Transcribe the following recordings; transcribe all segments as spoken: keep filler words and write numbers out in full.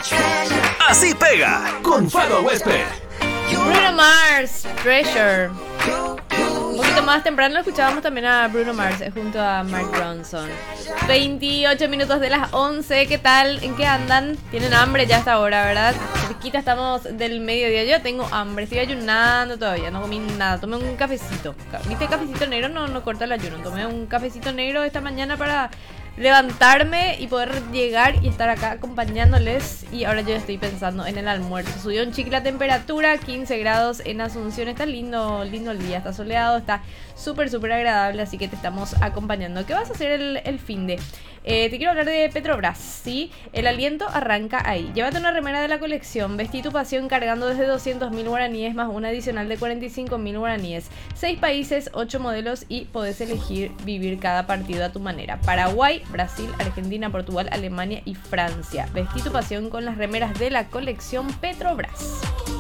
Así pega con Fado Huésped. Bruno Mars, Treasure. Un poquito más temprano escuchábamos también a Bruno Mars eh, junto a Mark Ronson. veintiocho minutos de las once. ¿Qué tal? ¿En qué andan? ¿Tienen hambre ya hasta ahora, verdad? Cerquita estamos del mediodía. Yo tengo hambre, estoy ayunando todavía. No comí nada, tomé un cafecito. ¿Viste? Cafecito negro no, no corta el ayuno. Tomé un cafecito negro esta mañana para levantarme y poder llegar y estar acá acompañándoles. Y ahora yo estoy pensando en el almuerzo. Subió un chicle la temperatura, quince grados en Asunción. Está lindo, lindo el día, está soleado, está súper, súper agradable. Así que te estamos acompañando. ¿Qué vas a hacer el, el fin de? Eh, te quiero hablar de Petrobras, ¿sí? El aliento arranca ahí. Llévate una remera de la colección. Vestí tu pasión cargando desde doscientos mil guaraníes más una adicional de cuarenta y cinco mil guaraníes. seis países, ocho modelos y podés elegir vivir cada partido a tu manera. Paraguay, Brasil, Argentina, Portugal, Alemania y Francia. Vestí tu pasión con las remeras de la colección Petrobras.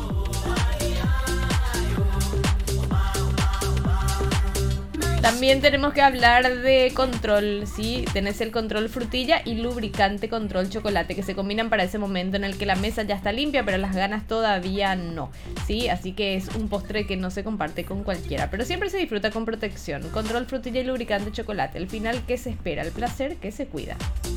También tenemos que hablar de control, ¿sí? Tenés el control frutilla y lubricante control chocolate que se combinan para ese momento en el que la mesa ya está limpia, pero las ganas todavía no, ¿sí? Así que es un postre que no se comparte con cualquiera, pero siempre se disfruta con protección. Control frutilla y lubricante chocolate. El final que se espera, el placer que se cuida.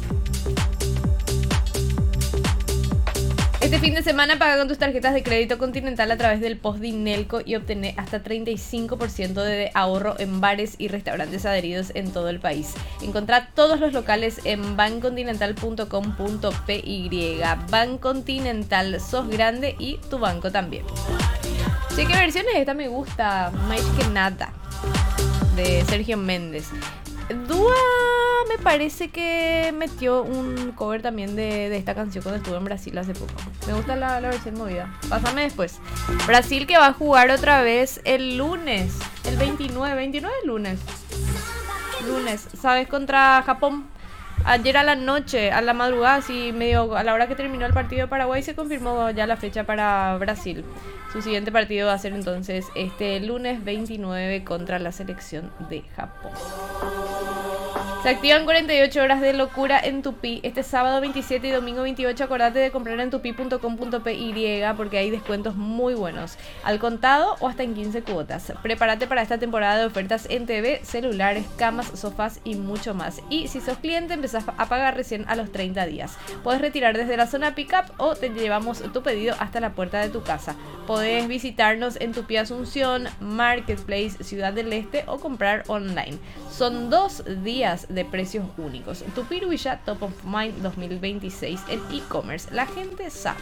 Este fin de semana paga con tus tarjetas de crédito Continental a través del post Dinelco y obtener hasta treinta y cinco por ciento de ahorro en bares y restaurantes adheridos en todo el país. Encontrá todos los locales en bancontinental punto com punto py. Bancontinental, sos grande y tu banco también. Sí, ¿qué versión es esta? Me gusta, más que nada, de Sergio Méndez. Dua me parece que metió un cover también de, de esta canción cuando estuvo en Brasil hace poco. Me gusta la, la versión movida. Pásame después. Brasil que va a jugar otra vez el lunes. El veintinueve. veintinueve lunes. Lunes. ¿Sabes? Contra Japón. Ayer a la noche, a la madrugada, así medio a la hora que terminó el partido de Paraguay, se confirmó ya la fecha para Brasil. Su siguiente partido va a ser entonces este lunes veintinueve contra la selección de Japón. Se activan cuarenta y ocho horas de locura en Tupi. Este sábado veintisiete y domingo veintiocho, acordate de comprar en tupi punto com punto py porque hay descuentos muy buenos. Al contado o hasta en quince cuotas. Prepárate para esta temporada de ofertas en T V, celulares, camas, sofás y mucho más. Y si sos cliente, empezás a pagar recién a los treinta días. Podés retirar desde la zona Pickup o te llevamos tu pedido hasta la puerta de tu casa. Podés visitarnos en Tupi Asunción, Marketplace, Ciudad del Este o comprar online. Son dos días de precios únicos. Tupi Ruilla Top of Mind dos mil veintiséis en e-commerce. La gente sabe.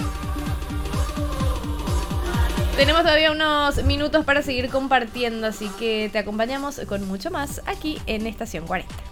Tenemos todavía unos minutos para seguir compartiendo, así que te acompañamos con mucho más aquí en Estación cuarenta.